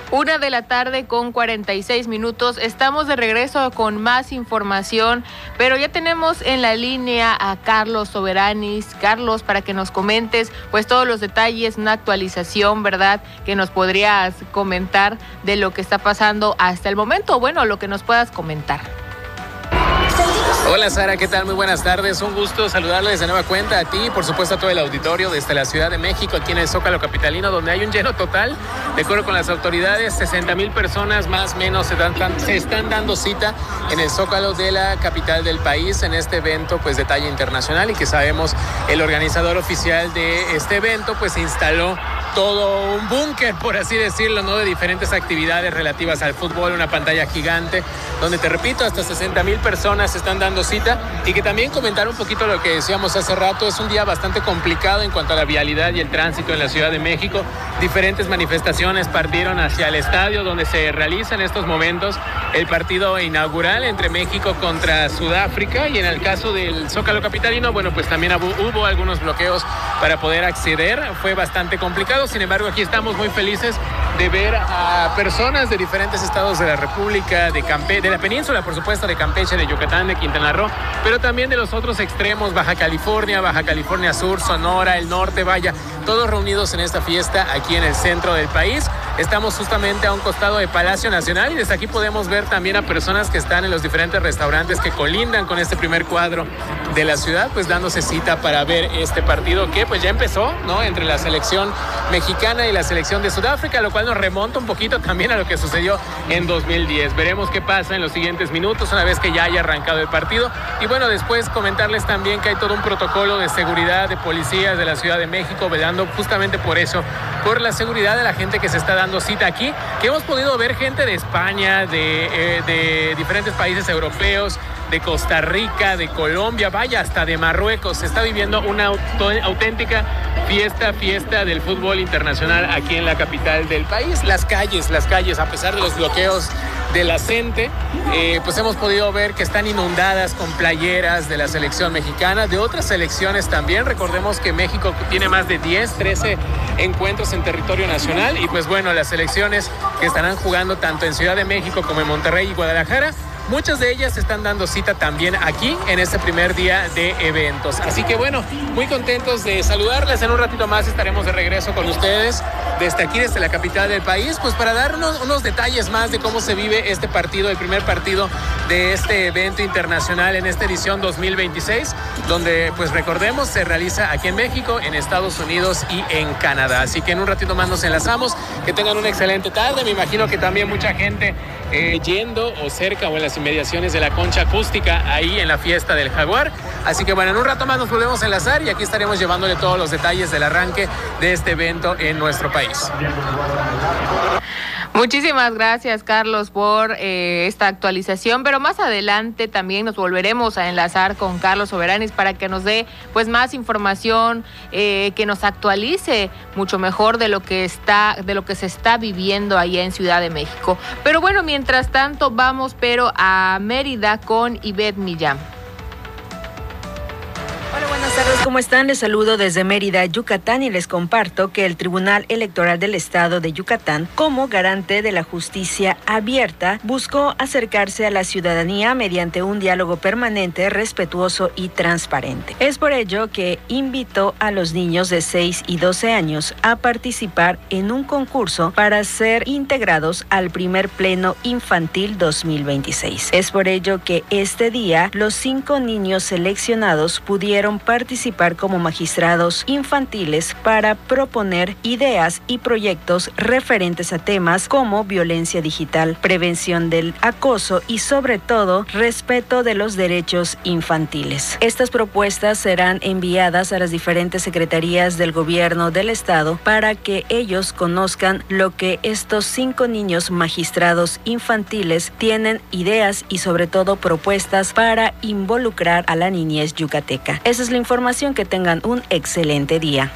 1:46 p.m. Estamos de regreso con más información, pero ya tenemos en la línea a Carlos Soberanis. Carlos, para que nos comentes pues todos los detalles, una actualización, ¿verdad?, que nos podrías comentar de lo que está pasando hasta el momento, bueno, lo que nos puedas comentar. Hola Sara, ¿qué tal? Muy buenas tardes, un gusto saludarles de nueva cuenta a ti y por supuesto a todo el auditorio desde la Ciudad de México, aquí en el Zócalo capitalino, donde hay un lleno total. De acuerdo con las autoridades, 60,000 personas más o menos se están dando cita en el Zócalo de la capital del país en este evento pues de talla internacional, y que sabemos el organizador oficial de este evento pues instaló todo un búnker, por así decirlo, ¿no?, de diferentes actividades relativas al fútbol, una pantalla gigante donde, te repito, hasta 60,000 personas se están dando cita. Y que también comentar un poquito lo que decíamos hace rato, es un día bastante complicado en cuanto a la vialidad y el tránsito en la Ciudad de México. Diferentes manifestaciones partieron hacia el estadio donde se realiza en estos momentos el partido inaugural entre México contra Sudáfrica, y en el caso del Zócalo capitalino, bueno, pues también hubo algunos bloqueos para poder acceder. Fue bastante complicado, sin embargo aquí estamos muy felices de ver a personas de diferentes estados de la República, de la península, por supuesto, de Campeche, de Yucatán, de Quintana Roo, pero también de los otros extremos, Baja California Sur, Sonora, el norte, vaya, todos reunidos en esta fiesta aquí en el centro del país. Estamos justamente a un costado de Palacio Nacional, y desde aquí podemos ver también a personas que están en los diferentes restaurantes que colindan con este primer cuadro de la ciudad, pues dándose cita para ver este partido que pues ya empezó, ¿no?, entre la selección mexicana y la selección de Sudáfrica, lo cual nos remonta un poquito también a lo que sucedió en 2010. Veremos qué pasa en los siguientes minutos una vez que ya haya arrancado el partido. Y bueno, después comentarles también que hay todo un protocolo de seguridad de policías de la Ciudad de México velando justamente por eso, por la seguridad de la gente que se está dando cita aquí, que hemos podido ver gente de España, de diferentes países europeos, de Costa Rica, de Colombia, vaya, hasta de Marruecos. Se está viviendo una auténtica fiesta del fútbol internacional aquí en la capital del país. Las calles, a pesar de los bloqueos de la CENTE, pues hemos podido ver que están inundadas con playeras de la selección mexicana, de otras selecciones también. Recordemos que México tiene más de 13 encuentros en territorio nacional, y pues bueno, las selecciones que estarán jugando tanto en Ciudad de México como en Monterrey y Guadalajara, muchas de ellas están dando cita también aquí en este primer día de eventos. Así que bueno, muy contentos de saludarles. En un ratito más estaremos de regreso con ustedes desde aquí, desde la capital del país, pues para darnos unos detalles más de cómo se vive este partido, el primer partido de este evento internacional en esta edición 2026, donde pues recordemos se realiza aquí en México, en Estados Unidos y en Canadá. Así que en un ratito más nos enlazamos. Que tengan una excelente tarde. Me imagino que también mucha gente yendo o cerca o en las inmediaciones de la concha acústica ahí en la fiesta del Jaguar. Así que bueno, en un rato más nos volvemos a enlazar y aquí estaremos llevándole todos los detalles del arranque de este evento en nuestro país. Muchísimas gracias, Carlos, por esta actualización, pero más adelante también nos volveremos a enlazar con Carlos Soberanis para que nos dé pues más información, que nos actualice mucho mejor de lo que se está viviendo allá en Ciudad de México. Pero bueno, mientras tanto vamos a Mérida con Ivette Millán. Hola, buenas tardes, ¿cómo están? Les saludo desde Mérida, Yucatán, y les comparto que el Tribunal Electoral del Estado de Yucatán, como garante de la justicia abierta, buscó acercarse a la ciudadanía mediante un diálogo permanente, respetuoso y transparente. Es por ello que invitó a los niños de 6 y 12 años a participar en un concurso para ser integrados al primer Pleno Infantil 2026. Es por ello que este día los 5 niños seleccionados pudieron participar como magistrados infantiles para proponer ideas y proyectos referentes a temas como violencia digital, prevención del acoso y sobre todo respeto de los derechos infantiles. Estas propuestas serán enviadas a las diferentes secretarías del gobierno del estado para que ellos conozcan lo que estos 5 niños magistrados infantiles tienen, ideas y sobre todo propuestas para involucrar a la niñez yucateca. Esa es la información. Que tengan un excelente día.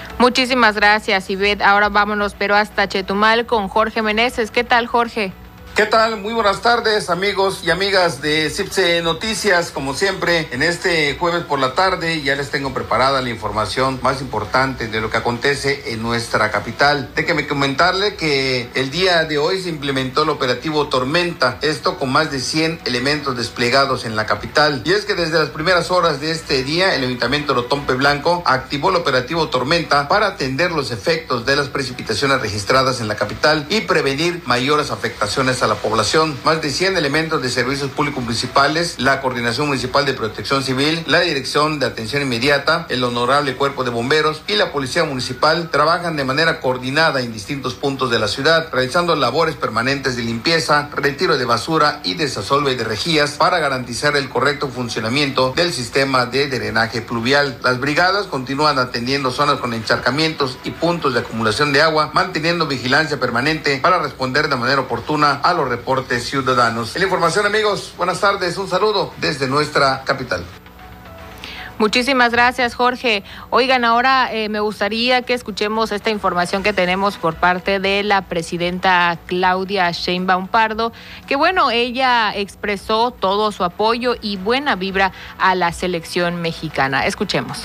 Muchísimas gracias, Ivette. Ahora vámonos, pero hasta Chetumal con Jorge Meneses. ¿Qué tal, Jorge? ¿Qué tal? Muy buenas tardes, amigos y amigas de CIPSE Noticias. Como siempre, en este jueves por la tarde ya les tengo preparada la información más importante de lo que acontece en nuestra capital. Déjeme comentarle que el día de hoy se implementó el operativo Tormenta, esto con más de 100 elementos desplegados en la capital. Y es que desde las primeras horas de este día, el Ayuntamiento de Otompe Blanco activó el operativo Tormenta para atender los efectos de las precipitaciones registradas en la capital y prevenir mayores afectaciones a la población. Más de 100 elementos de servicios públicos municipales, la Coordinación Municipal de Protección Civil, la Dirección de Atención Inmediata, el Honorable Cuerpo de Bomberos y la Policía Municipal trabajan de manera coordinada en distintos puntos de la ciudad, realizando labores permanentes de limpieza, retiro de basura y desasolve de rejillas para garantizar el correcto funcionamiento del sistema de drenaje pluvial. Las brigadas continúan atendiendo zonas con encharcamientos y puntos de acumulación de agua, manteniendo vigilancia permanente para responder de manera oportuna a los reportes ciudadanos. En la información, amigos, buenas tardes, un saludo desde nuestra capital. Muchísimas gracias, Jorge. Oigan, ahora me gustaría que escuchemos esta información que tenemos por parte de la presidenta Claudia Sheinbaum Pardo, que bueno, ella expresó todo su apoyo y buena vibra a la selección mexicana. Escuchemos.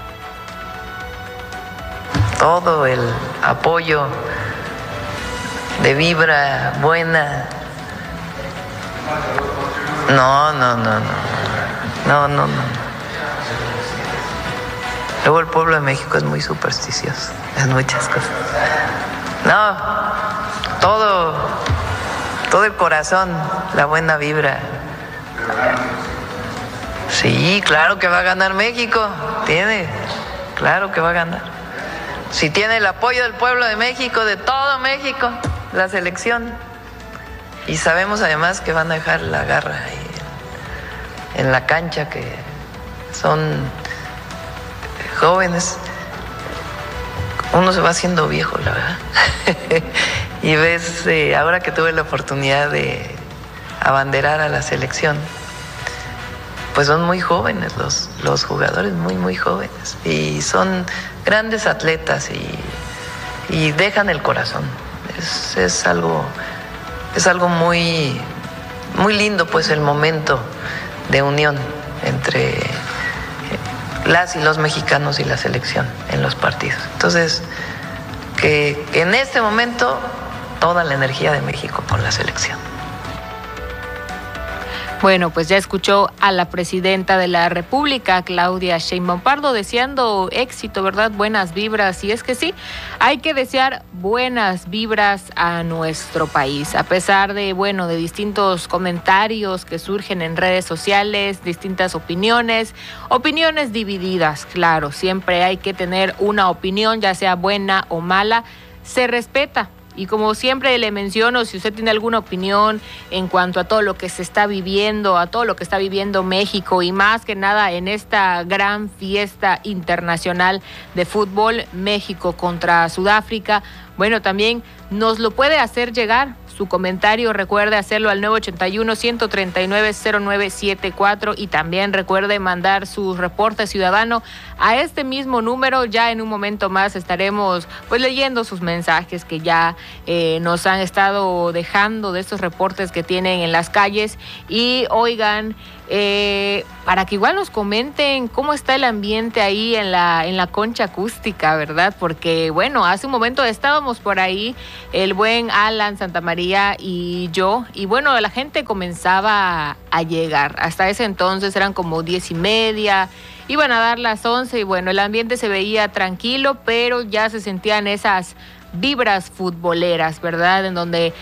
Todo el apoyo de vibra buena. No. Luego el pueblo de México es muy supersticioso en muchas cosas. No, todo el corazón, la buena vibra. Sí, claro que va a ganar México, claro que va a ganar. Si tiene el apoyo del pueblo de México, de todo México, la selección. Y sabemos además que van a dejar la garra ahí en la cancha, que son jóvenes. Uno se va haciendo viejo, la verdad. Y ves, ahora que tuve la oportunidad de abanderar a la selección, pues son muy jóvenes los jugadores, muy jóvenes. Y son grandes atletas y dejan el corazón. Es algo muy lindo, pues, el momento de unión entre las y los mexicanos y la selección en los partidos. Entonces, que en este momento toda la energía de México con la selección. Bueno, pues ya escuchó a la presidenta de la República, Claudia Sheinbaum Pardo, deseando éxito, ¿verdad? Buenas vibras. Y es que sí, hay que desear buenas vibras a nuestro país. A pesar de, bueno, de distintos comentarios que surgen en redes sociales, distintas opiniones divididas, claro. Siempre hay que tener una opinión, ya sea buena o mala, se respeta. Y como siempre le menciono, si usted tiene alguna opinión en cuanto a todo lo que se está viviendo, a todo lo que está viviendo México y más que nada en esta gran fiesta internacional de fútbol, México contra Sudáfrica, bueno, también nos lo puede hacer llegar. Su comentario, recuerde hacerlo al 981-139-0974 y también recuerde mandar su reporte ciudadano a este mismo número. Ya en un momento más estaremos pues leyendo sus mensajes que ya nos han estado dejando de estos reportes que tienen en las calles. Y oigan, para que igual nos comenten cómo está el ambiente ahí en la concha acústica, ¿verdad? Porque bueno, hace un momento estábamos por ahí, el buen Alan Santamaría y yo, y bueno, la gente comenzaba a llegar. Hasta ese entonces eran como 10:30, iban a dar las 11 y bueno, el ambiente se veía tranquilo, pero ya se sentían esas vibras futboleras, ¿verdad? En donde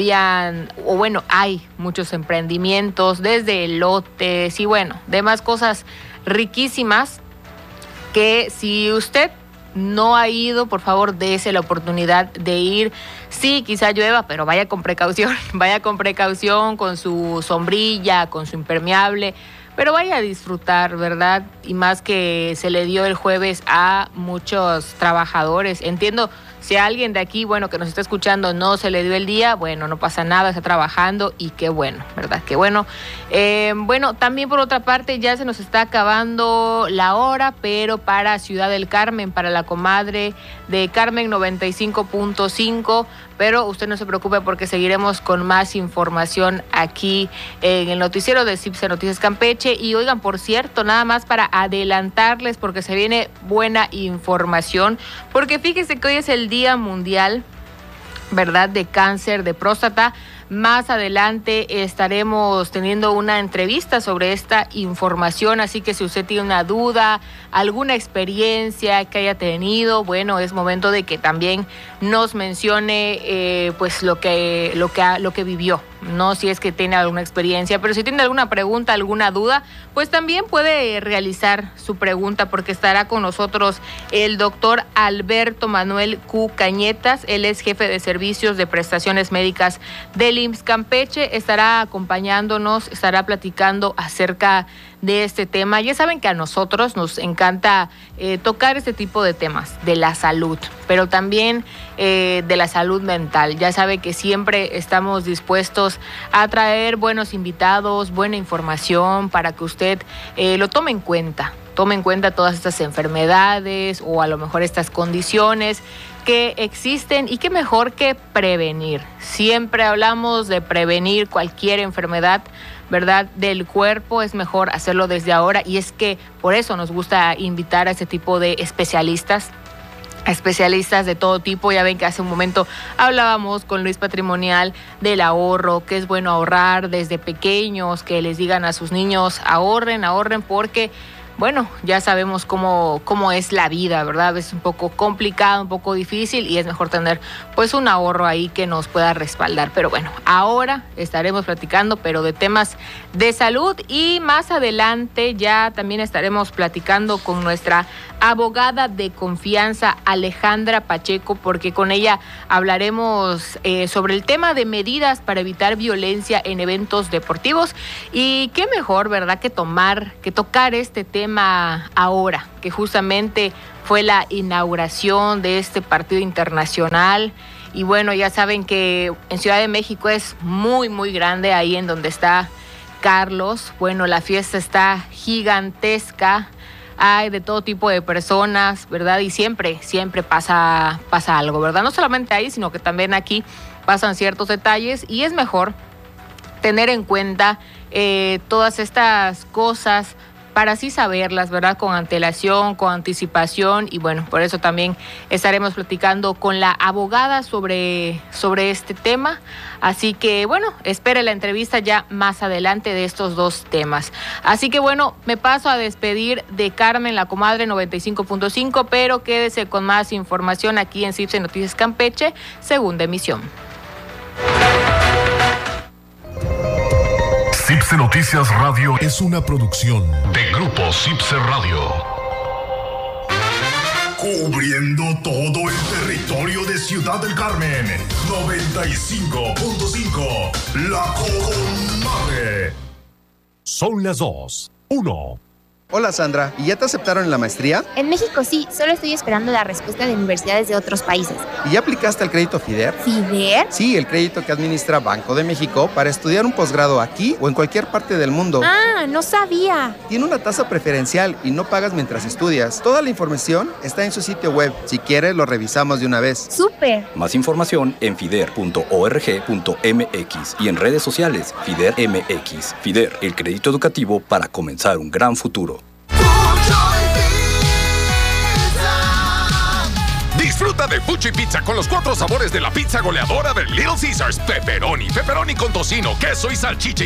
hay muchos emprendimientos, desde elotes y bueno, demás cosas riquísimas que si usted no ha ido, por favor, dése la oportunidad de ir. Sí, quizá llueva, pero vaya con precaución con su sombrilla, con su impermeable, pero vaya a disfrutar, ¿verdad? Y más que se le dio el jueves a muchos trabajadores. Entiendo Si a alguien de aquí, bueno, que nos está escuchando no se le dio el día, bueno, no pasa nada, está trabajando y qué bueno, ¿verdad? Qué bueno. Bueno, también por otra parte ya se nos está acabando la hora, pero para Ciudad del Carmen, para la comadre de Carmen 95.5, pero usted no se preocupe porque seguiremos con más información aquí en el noticiero de CIPSE Noticias Campeche. Y oigan, por cierto, nada más para adelantarles porque se viene buena información, porque fíjese que hoy es el Día Mundial, ¿verdad?, de cáncer de próstata. Más adelante estaremos teniendo una entrevista sobre esta información, así que si usted tiene una duda, alguna experiencia que haya tenido, bueno, es momento de que también nos mencione pues lo que vivió, no si es que tiene alguna experiencia, pero si tiene alguna pregunta, alguna duda, pues también puede realizar su pregunta, porque estará con nosotros el doctor Alberto Manuel Q. Cañetas. Él es jefe de servicios de prestaciones médicas del IMSS Campeche. Estará acompañándonos, estará platicando acerca de este tema. Ya saben que a nosotros nos encanta tocar este tipo de temas de la salud, pero también de la salud mental. Ya sabe que siempre estamos dispuestos a traer buenos invitados, buena información para que usted lo tome en cuenta. Tome en cuenta todas estas enfermedades o a lo mejor estas condiciones que existen, y qué mejor que prevenir. Siempre hablamos de prevenir cualquier enfermedad, ¿verdad?, del cuerpo. Es mejor hacerlo desde ahora, y es que por eso nos gusta invitar a este tipo de especialistas de todo tipo. Ya ven que hace un momento hablábamos con Luis Patrimonial del ahorro, que es bueno ahorrar desde pequeños, que les digan a sus niños ahorren porque bueno, ya sabemos cómo es la vida, ¿verdad? Es un poco complicado, un poco difícil, y es mejor tener pues un ahorro ahí que nos pueda respaldar. Pero bueno, ahora estaremos platicando, pero de temas de salud, y más adelante ya también estaremos platicando con nuestra abogada de confianza, Alejandra Pacheco, porque con ella hablaremos sobre el tema de medidas para evitar violencia en eventos deportivos. Y qué mejor, ¿verdad?, que tocar este tema ahora, que justamente fue la inauguración de este partido internacional. Y bueno, ya saben que en Ciudad de México es muy, muy grande, ahí en donde está Carlos. Bueno, la fiesta está gigantesca. Hay de todo tipo de personas, ¿verdad? Y siempre pasa algo, ¿verdad? No solamente ahí, sino que también aquí pasan ciertos detalles, y es mejor tener en cuenta todas estas cosas para así saberlas, ¿verdad?, con antelación, con anticipación. Y bueno, por eso también estaremos platicando con la abogada sobre este tema. Así que bueno, espere la entrevista ya más adelante de estos dos temas. Así que bueno, me paso a despedir de Carmen, la comadre 95.5, pero quédese con más información aquí en CIPSE Noticias Campeche, segunda emisión. CIPSE Noticias Radio es una producción de Grupo CIPSE Radio. Cubriendo todo el territorio de Ciudad del Carmen, 95.5, La Comadre. Son las 2:01. Hola Sandra, ¿y ya te aceptaron en la maestría? En México sí, solo estoy esperando la respuesta de universidades de otros países. ¿Y ya aplicaste al crédito FIDER? ¿FIDER? Sí, el crédito que administra Banco de México para estudiar un posgrado aquí o en cualquier parte del mundo. Ah, no sabía. Tiene una tasa preferencial y no pagas mientras estudias. Toda la información está en su sitio web. Si quieres, lo revisamos de una vez. ¡Súper! Más información en fider.org.mx y en redes sociales FIDER MX. FIDER, el crédito educativo para comenzar un gran futuro. Disfruta de Fuchi Pizza con los 4 sabores de la pizza goleadora de Little Caesars. Pepperoni con tocino, queso y salchicha